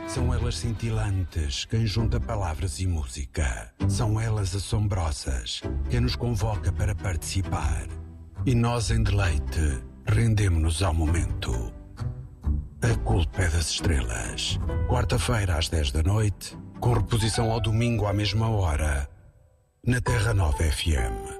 São elas cintilantes, quem junta palavras e música. São elas assombrosas, quem nos convoca para participar. E nós, em deleite, rendemo-nos ao momento. A culpa é das estrelas. Quarta-feira, às 10 da noite, com reposição ao domingo à mesma hora, na Terra Nova FM.